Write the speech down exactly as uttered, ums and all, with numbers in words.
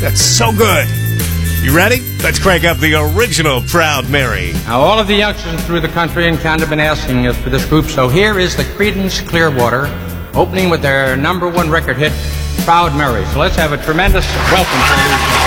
That's so good. You ready? Let's crank up the original Proud Mary. Now, all of the youngsters through the country and Canada have been asking us for this group, so here is the Creedence Clearwater, opening with their number one record hit, Proud Mary. So let's have a tremendous welcome to you.